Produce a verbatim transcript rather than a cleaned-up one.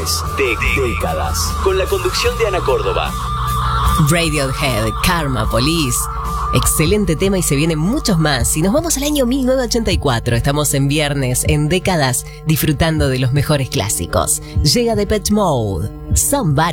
es de décadas, con la conducción de Ana Córdoba. Radiohead, Karma Police. Excelente tema y se vienen muchos más. Y nos vamos al año mil novecientos ochenta y cuatro. Estamos en viernes, en décadas, disfrutando de los mejores clásicos. Llega Depeche Mode, Somebody.